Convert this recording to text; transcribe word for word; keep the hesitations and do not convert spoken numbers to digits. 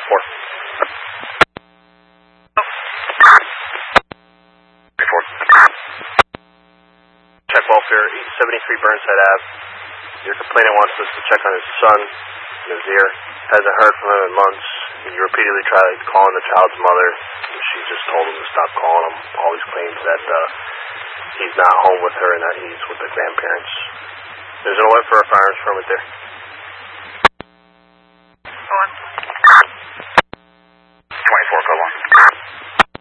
twenty-four. twenty-four. Check welfare, eight seventy-three Burnside Ave. Your complainant wants us to check on his son, Nazir. Hasn't heard from him in months. He repeatedly tried calling the child's mother. She just told him to stop calling him. Always claims that uh, he's not home with her and that he's with the grandparents. There's an alert for a firearms permit there.